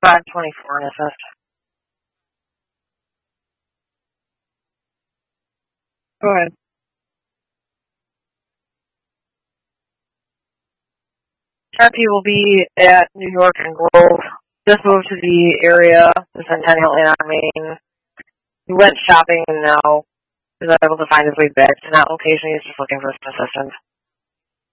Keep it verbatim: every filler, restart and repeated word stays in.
five twenty-four and assist. Go ahead. R P will be at New York and Grove. Just moved to the area, the Centennial Inn on Main. He went shopping and now is able to find his way back to that location. He's just looking for some assistance.